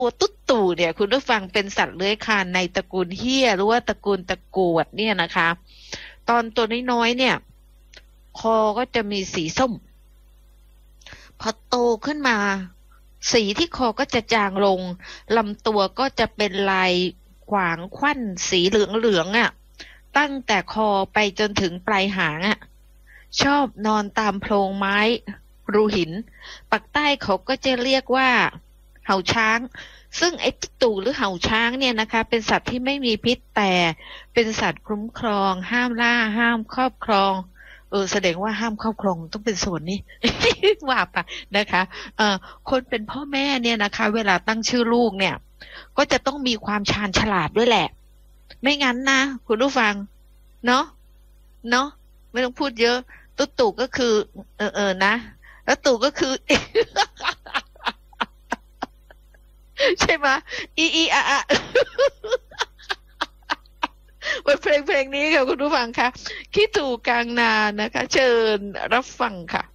ตัวตุ๊ดตู่เนี่ยคุณผู้ฟังเป็นสัตว์เลื้อยคลานในตระกูลเฮี้ยหรือว่าตระกูลตะกรวดเนี่ยนะคะ ตอนตัวน้อยๆเนี่ยคอก็จะมีสีส้มพอโตขึ้นมาสีที่คอก็จะจางลงลำตัวก็จะเป็นลายขวางควันสีเหลืองๆอ่ะตั้งแต่คอไปจนถึงปลายหางอ่ะชอบนอนตามโพรงไม้รูหินปากใต้เขาก็จะเรียกว่าเห่าช้างซึ่งไอ้ตู่หรือเห่าช้างเนี่ยนะคะเป็นสัตว์ที่ไม่มีพิษแต่เป็นสัตว์คุ้มครองห้ามล่าห้ามครอบครองแสดงว่าห้ามครอบครองต้องเป็นส่วนนี้ ว่าไปนะคะคนเป็นพ่อแม่เนี่ยนะคะเวลาตั้งชื่อลูกเนี่ยก็จะต้องมีความชาญฉลาดด้วยแหละไม่งั้นนะคุณผู้ฟังเนาะไม่ต้องพูดเยอะตุ๊ตู่ก็คือนะแล้วตู่ก็คือ ใช่ไหมอีอะบทเพลงนี้ค่ะคุณผู้ฟังคะคิดถูกกลางนานะคะเชิญรับฟังค่ะ